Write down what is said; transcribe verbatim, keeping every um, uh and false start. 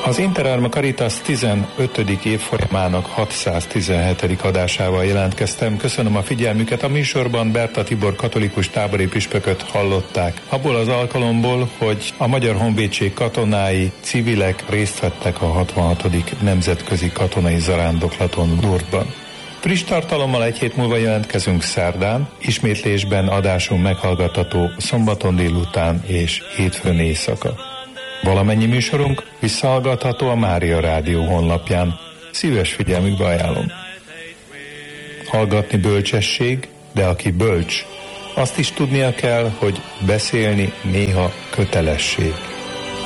Az Interarma Caritas tizenötödik évfolyamának hatszáztizenhetedik adásával jelentkeztem. Köszönöm a figyelmüket. A műsorban Berta Tibor katolikus tábori püspököt hallották. Abból az alkalomból, hogy a Magyar Honvédség katonái, civilek részt vettek a hatvanhatodik nemzetközi katonai zarándoklaton Lourdesban. Friss tartalommal egy hét múlva jelentkezünk szerdán, ismétlésben adásunk meghallgatható szombaton délután és hétfőn éjszaka. Valamennyi műsorunk visszahallgatható a Mária Rádió honlapján. Szíves figyelmükbe ajánlom. Hallgatni bölcsesség, de aki bölcs, azt is tudnia kell, hogy beszélni néha kötelesség.